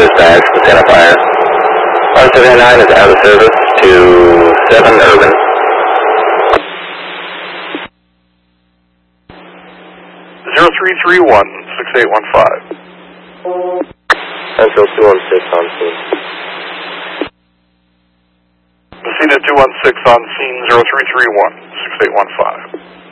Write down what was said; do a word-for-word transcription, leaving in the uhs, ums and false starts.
dispatch with identifier. one seven nine is out of service to seven Urban. zero three three one, six eight one five. Central two one six on scene. Messina two one six on scene, zero three three one, six eight one five.